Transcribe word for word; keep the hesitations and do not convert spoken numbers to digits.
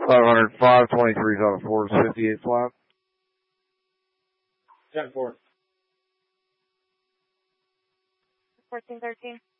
five hundred five twenty-three is on a Ford fifty-eight flat. ten four. fourteen thirteen.